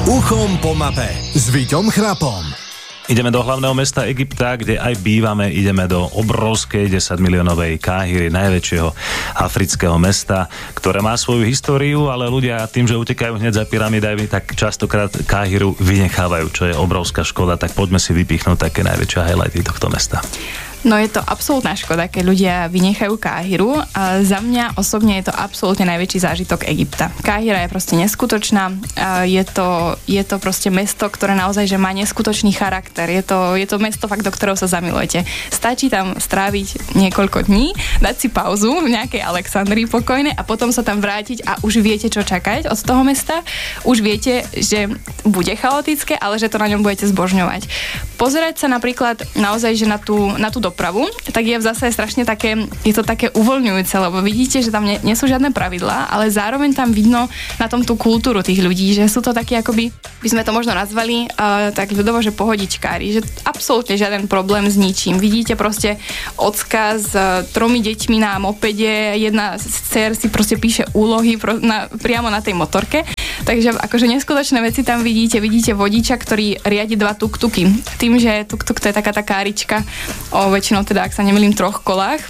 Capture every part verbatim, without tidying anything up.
Uchom po mape s Víťom Chrapom. Ideme do hlavného mesta Egypta, kde aj bývame. Ideme do obrovskej desaťmiliónovej Káhiry, najväčšieho afrického mesta, ktoré má svoju históriu, ale ľudia tým, že utekajú hneď za pyramidami, tak častokrát Káhiru vynechávajú, čo je obrovská škoda. Tak poďme si vypichnúť také najväčšie highlighty tohto mesta. No je to absolútna škoda, keď ľudia vynechajú Káhiru. A za mňa osobne je to absolútne najväčší zážitok Egypta. Káhira je proste neskutočná. A je to, je to proste mesto, ktoré naozaj že má neskutočný charakter. Je to, je to mesto fakt, do ktorého sa zamilujete. Stačí tam stráviť niekoľko dní, dať si pauzu v nejakej Alexandrii pokojnej a potom sa tam vrátiť a už viete, čo čakať od toho mesta. Už viete, že bude chaotické, ale že to na ňom budete zbožňovať. Pozerať sa napríklad naozaj, že na tú, na tú dopravu, tak je v zásade strašne také, je to také uvoľňujúce, lebo vidíte, že tam nie, nie sú žiadne pravidlá, ale zároveň tam vidno na tom tú kultúru tých ľudí, že sú to takí akoby, by sme to možno nazvali uh, tak ľudovo, že pohodičkári, že absolútne žiaden problém s ničím. Vidíte proste ocka s uh, tromi deťmi na mopede, jedna z dcer si proste píše úlohy pro, na, priamo na tej motorke. Takže akože neskutočné veci tam vidíte. Vidíte vodiča, ktorý riadi dva tuk-tuky. Tým, že tuk-tuk to je taká tá kárička o väčšinou teda, ak sa nemýlim, troch kolách.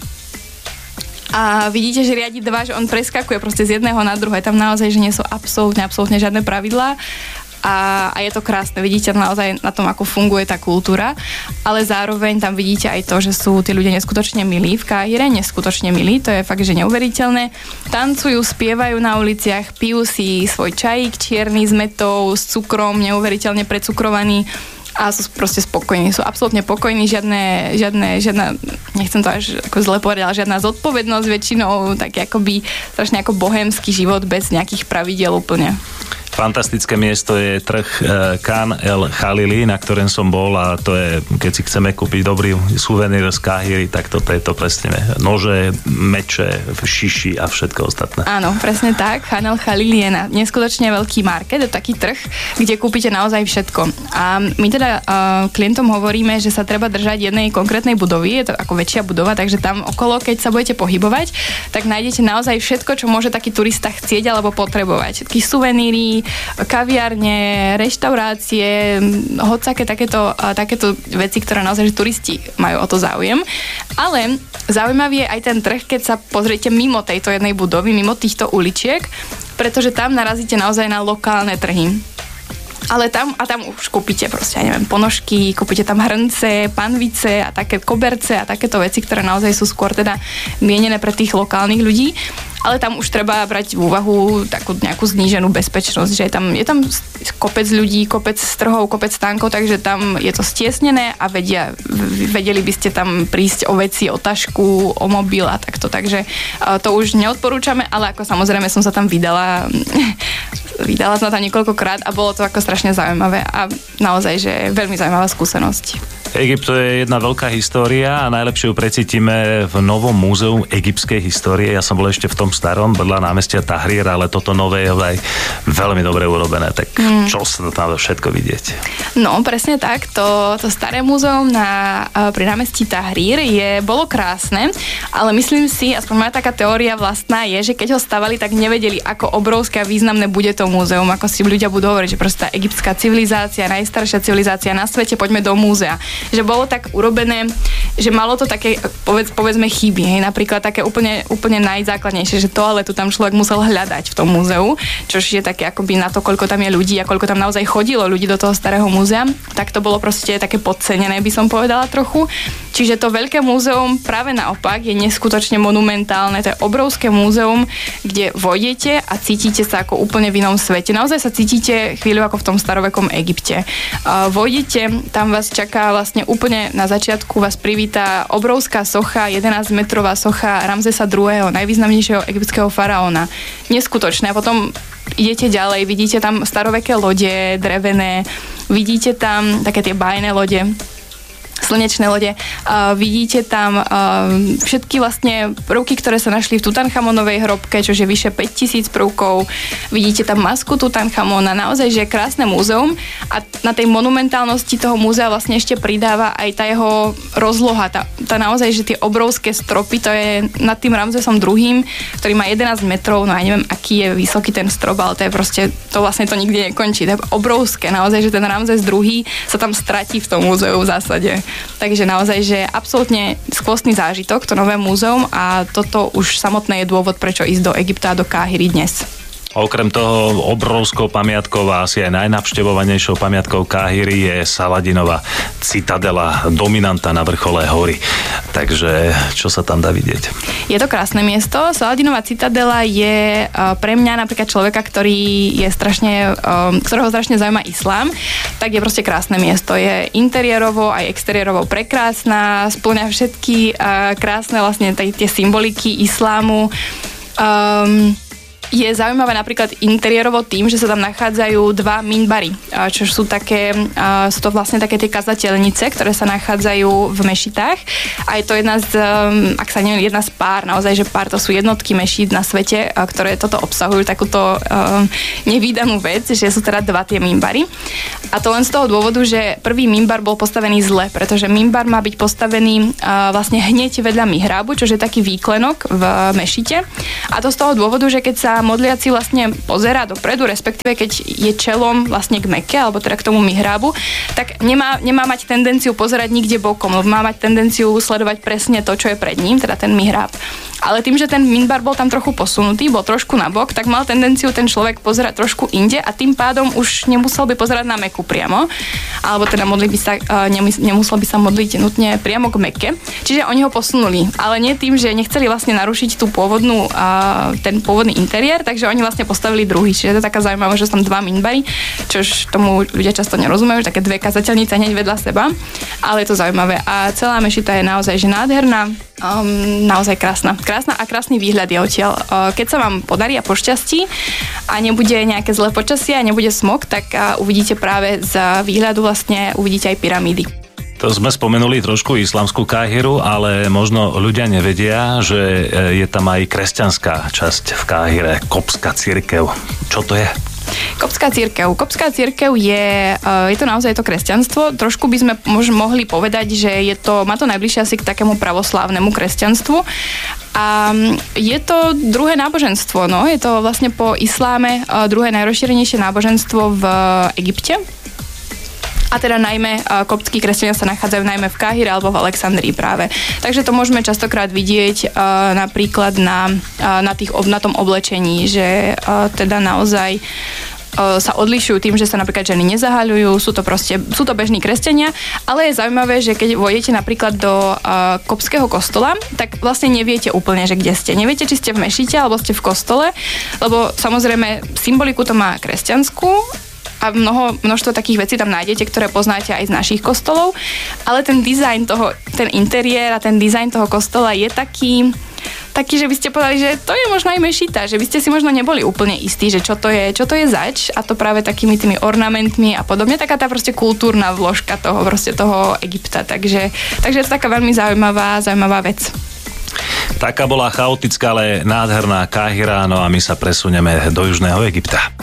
A vidíte, že riadi dva, že on preskakuje proste z jedného na druhé. Tam naozaj, že nie sú absolútne, absolútne žiadne pravidlá. A, a je to krásne, vidíte naozaj na tom, ako funguje tá kultúra, ale zároveň tam vidíte aj to, že sú tí ľudia neskutočne milí v Káhire, neskutočne milí, to je fakt, že neuveriteľné. Tancujú, spievajú na uliciach, pijú si svoj čajík čierny s metou, s cukrom, neuveriteľne precukrovaný a sú proste spokojní, sú absolútne pokojní, žiadne, žiadne, žiadna, nechcem to až ako zle povedať, ale žiadna zodpovednosť väčšinou, tak akoby strašne ako bohémsky život bez nejakých pravidiel úplne. Fantastické miesto je trh Khan el Khalili, na ktorom som bol a to je, keď si chceme kúpiť dobrý suvenír z Káhiry, tak toto je to presne. Nože, meče, šiši a všetko ostatné. Áno, presne tak. Khan el Khalili je na neskutočne veľký market, je taký trh, kde kúpite naozaj všetko. A my teda uh, klientom hovoríme, že sa treba držať jednej konkrétnej budovy, je to ako väčšia budova, takže tam okolo, keď sa budete pohybovať, tak nájdete naozaj všetko, čo môže taký turista chcieť alebo potrebovať. Všetky suveníry, kaviarne, reštaurácie, hociaké takéto, takéto veci, ktoré naozaj že turisti majú o to záujem. Ale zaujímavý je aj ten trh, keď sa pozriete mimo tejto jednej budovy, mimo týchto uličiek, pretože tam narazíte naozaj na lokálne trhy. Ale tam, a tam už kúpite proste, ja neviem, ponožky, kúpite tam hrnce, panvice a také koberce a takéto veci, ktoré naozaj sú skôr teda mienené pre tých lokálnych ľudí. Ale tam už treba brať v úvahu takú nejakú zníženú bezpečnosť, že je tam, je tam kopec ľudí, kopec strhov, kopec stánkov, takže tam je to stiesnené a vedia, vedeli by ste tam prísť o veci, o tašku, o mobil a takto, takže to už neodporúčame, ale ako samozrejme som sa tam vydala, vydala som tam niekoľkokrát a bolo to ako strašne zaujímavé a naozaj, že veľmi zaujímavá skúsenosť. Egypt to je jedna veľká história a najlepšie ju precítime v novom múzeu egyptskej histórie. Ja som bol ešte v tom starom, vedľa námestia Tahrir, ale toto nové je aj veľmi dobre urobené. Tak mm. čo sa tam všetko vidieť? No, presne tak. To, to staré múzeum na, pri námestí Tahrir je, bolo krásne, ale myslím si, aspoň moja taká teória vlastná je, že keď ho stavali, tak nevedeli, ako obrovské a významné bude to múzeum, ako si ľudia budú hovoriť, že proste tá egyptská civilizácia, najstaršia civilizácia na svete, poďme do múzea. Že bolo tak urobené, že malo to také, povedz, povedzme, chyby, hej, napríklad také úplne, úplne najzákladnejšie, že toaletu tam človek musel hľadať v tom múzeu, čo je také akoby na to, koľko tam je ľudí a koľko tam naozaj chodilo ľudí do toho starého múzea, tak to bolo proste také podcenené, by som povedala trochu. Čiže to veľké múzeum práve naopak je neskutočne monumentálne, to je obrovské múzeum, kde vojdete a cítite sa ako úplne v inom svete. Naozaj sa cítite chvíľu ako v tom starovekom Egypte. Uh, vojdete, tam vás čaká vlastne úplne na začiatku vás privíta obrovská socha, jedenásťmetrová socha Ramzesa druhého., najvýznamnejšieho egyptského faraóna. Neskutočné. A potom idete ďalej, vidíte tam staroveké lode, drevené, vidíte tam také tie bájne lode, slnečné lode. Uh, vidíte tam uh, všetky vlastne prvky, ktoré sa našli v Tutanchamonovej hrobke, čo je vyše päťtisíc prvkov. Vidíte tam masku Tutanchamona, naozaj, že je krásne múzeum a na tej monumentálnosti toho múzea vlastne ešte pridáva aj tá jeho rozloha, tá, tá naozaj, že tie obrovské stropy, to je nad tým Ramzesom druhým, ktorý má jedenásť metrov, no ja neviem, aký je vysoký ten strop, ale to je proste, to vlastne to nikdy nekončí, to je obrovské, naozaj, že ten Ramzes druhý sa tam stratí v tom múzeu v zásade. Takže naozaj, že absolútne skvostný zážitok, to nové múzeum a toto už samotné je dôvod, prečo ísť do Egypta a do Káhiry dnes. Okrem toho obrovskou pamiatkou a asi aj najnavštevovanejšou pamiatkou Káhiry je Saladinova citadela, dominanta na vrchole hory. Takže čo sa tam dá vidieť? Je to krásne miesto. Saladinova citadela je pre mňa napríklad človeka, ktorý je strašne, ktorého strašne zaujíma islám, tak je proste krásne miesto. Je interiérovo aj exteriérovo prekrásna, spĺňa všetky krásne vlastne tie symboliky islámu. Um, Je zaujímavé napríklad interiérovo tým, že sa tam nachádzajú dva minbary, čo sú také, sú to vlastne také tie kazateľnice, ktoré sa nachádzajú v mešitách a je to jedna z, ak sa neviem, jedna z pár, naozaj, že pár, to sú jednotky mešít na svete, ktoré toto obsahujú, takúto nevídanú vec, že sú teda dva tie minbary. A to len z toho dôvodu, že prvý minbar bol postavený zle, pretože minbar má byť postavený vlastne hneď vedľa mihrábu, čo je taký výklenok v mešite. A to z toho dôvodu, že keď sa modliaci vlastne pozerá dopredu, respektíve keď je čelom vlastne k Mekke, alebo teda k tomu mihrábu, tak nemá, nemá mať tendenciu pozerať nikde bokom, lebo má mať tendenciu sledovať presne to, čo je pred ním, teda ten mihráb. Ale tým, že ten minbar bol tam trochu posunutý, bol trošku nabok, tak mal tendenciu ten človek pozerať trošku inde a tým pádom už nemusel by pozerať na Meku priamo, alebo teda modliť by sa, nemusel by sa modliť nutne priamo k Mekke. Čiže oni ho posunuli, ale nie tým, že nechceli vlastne narušiť tú pôvodnú, ten pôvodný interiér, takže oni vlastne postavili druhý. Čiže to je taká zaujímavá, že sú tam dva minbary, čož tomu ľudia často nerozumejú, také dve kazateľnice hneď vedľa seba, ale je to zaujímavé. A celá mešita je naozaj že nádherná, um, naozaj krásna. Krásna a krásny výhľad je odtiaľ. Uh, keď sa vám podarí a pošťastí a nebude nejaké zlé počasie a nebude smog, tak uh, uvidíte práve z výhľadu vlastne uvidíte aj pyramídy. To sme spomenuli trošku islamskú Káhiru, ale možno ľudia nevedia, že je tam aj kresťanská časť v Káhire, koptská cirkev. Čo to je? Koptská cirkev. Koptská cirkev je, je to naozaj to kresťanstvo. Trošku by sme mož, mohli povedať, že je to, má to najbližšie asi k takému pravoslávnemu kresťanstvu. A je to druhé náboženstvo, no. Je to vlastne po isláme druhé najrozšírenejšie náboženstvo v Egypte. A teda najmä koptskí kresťania sa nachádzajú najmä v Káhire alebo v Alexandrii práve. Takže to môžeme častokrát vidieť uh, napríklad na, uh, na, tých, na tom oblečení, že uh, teda naozaj uh, sa odlišujú tým, že sa napríklad ženy nezahaľujú, sú to proste, sú to bežní kresťania, ale je zaujímavé, že keď vojdete napríklad do uh, koptského kostola, tak vlastne neviete úplne, že kde ste. Neviete, či ste v mešite alebo ste v kostole, lebo samozrejme symboliku to má kresťanskú, a mnoho, množstvo takých vecí tam nájdete, ktoré poznáte aj z našich kostolov, ale ten dizajn toho, ten interiér a ten dizajn toho kostola je taký, taký, že by ste povedali, že to je možno aj mešita, že by ste si možno neboli úplne istí, že čo to je, čo to je zač, a to práve takými tými ornamentmi a podobne, taká tá proste kultúrna vložka toho, proste toho Egypta, takže, takže je to taká veľmi zaujímavá, zaujímavá vec. Taká bola chaotická, ale nádherná Káhira, no a my sa presunieme do južného Egypta.